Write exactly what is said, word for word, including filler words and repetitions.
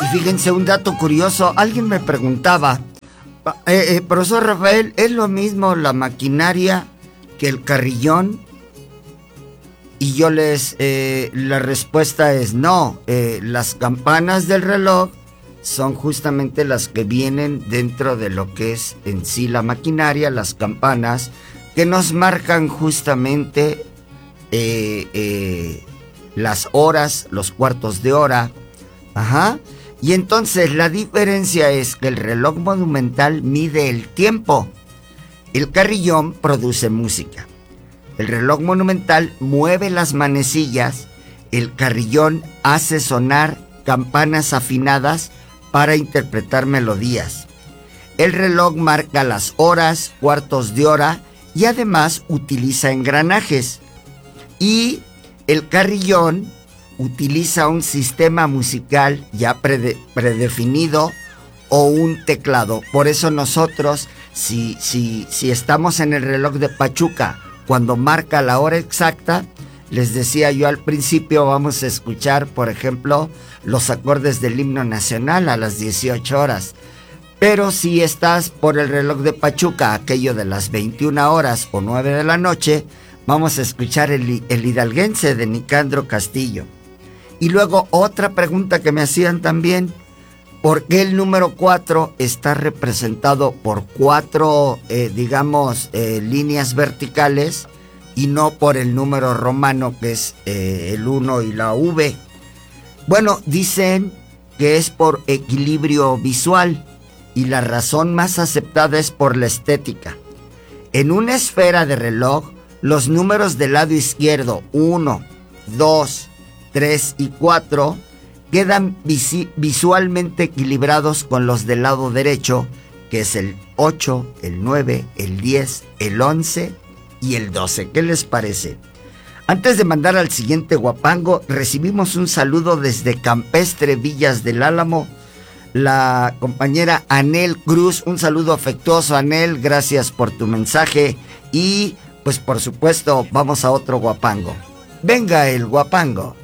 fíjense un dato curioso. Alguien me preguntaba, eh, eh, profesor Rafael, ¿es lo mismo la maquinaria que el carrillón? Y yo les, eh, la respuesta es no. Eh, las campanas del reloj son justamente las que vienen dentro de lo que es en sí la maquinaria, las campanas que nos marcan justamente eh, eh, las horas, los cuartos de hora. Ajá. Y entonces la diferencia es que el reloj monumental mide el tiempo. El carrillón produce música. El reloj monumental mueve las manecillas. El carrillón hace sonar campanas afinadas para interpretar melodías. El reloj marca las horas, cuartos de hora y además utiliza engranajes. Y el carrillón utiliza un sistema musical ya prede- predefinido o un teclado. Por eso nosotros, si, si, si estamos en el reloj de Pachuca, cuando marca la hora exacta, les decía yo al principio, vamos a escuchar, por ejemplo, los acordes del himno nacional a las dieciocho horas. Pero si estás por el reloj de Pachuca, aquello de las veintiuna horas o nueve de la noche, vamos a escuchar el, el hidalguense de Nicandro Castillo. Y luego otra pregunta que me hacían también, ¿por qué el número cuatro está representado por cuatro, eh, digamos, eh, líneas verticales y no por el número romano que es eh, el uno y la V? Bueno, dicen que es por equilibrio visual y la razón más aceptada es por la estética. En una esfera de reloj, los números del lado izquierdo, uno, dos, tres y cuatro, quedan visi- visualmente equilibrados con los del lado derecho, que es el ocho, el nueve, el diez, el once y el doce. ¿Qué les parece? Antes de mandar al siguiente guapango, recibimos un saludo desde Campestre, Villas del Álamo. La compañera Anel Cruz, un saludo afectuoso, Anel, gracias por tu mensaje. Y pues por supuesto, vamos a otro guapango. Venga el guapango.